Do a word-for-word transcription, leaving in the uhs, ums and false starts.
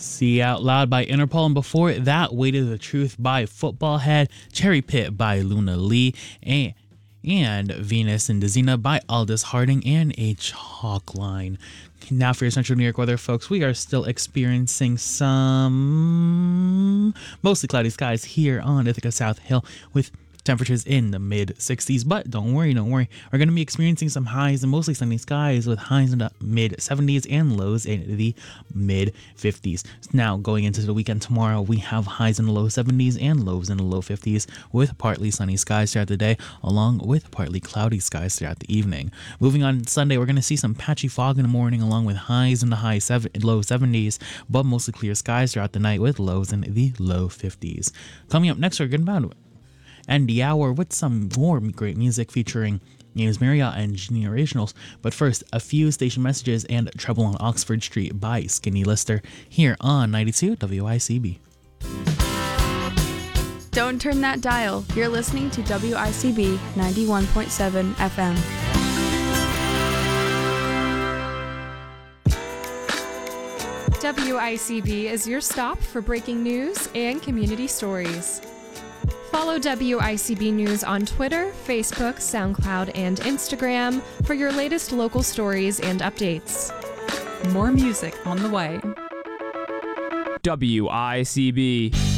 See Out Loud by Interpol, and before that, Weight of the Truth by Football Head, Cherry Pit by Luna Lee, and, and Venus and Dazina by Aldous Harding and H. Hawkline. Now for your Central New York weather, folks, we are still experiencing some mostly cloudy skies here on Ithaca South Hill with temperatures in the mid sixties, but don't worry, don't worry. We're going to be experiencing some highs and mostly sunny skies with highs in the mid seventies and lows in the mid fifties. Now, going into the weekend tomorrow, we have highs in the low seventies and lows in the low fifties with partly sunny skies throughout the day, along with partly cloudy skies throughout the evening. Moving on Sunday, we're going to see some patchy fog in the morning, along with highs in the high seven, low seventies, but mostly clear skies throughout the night with lows in the low fifties. Coming up next, we're going to end the hour with some more great music featuring James Marriott and Junior Originals. But first, a few station messages and Trouble on Oxford Street by Skinny Lister here on ninety-two W I C B. Don't turn that dial. You're listening to W I C B ninety-one point seven F M. W I C B is your stop for breaking news and community stories. Follow W I C B News on Twitter, Facebook, SoundCloud, and Instagram for your latest local stories and updates. More music on the way. W I C B.